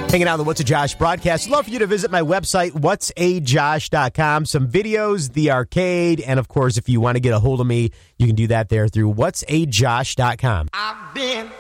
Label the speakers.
Speaker 1: Hanging out on the What's a Josh broadcast. I'd love for you to visit my website, whatsajosh.com. Some videos, the arcade, and of course, if you want to get a hold of me, you can do that there through whatsajosh.com.
Speaker 2: I've been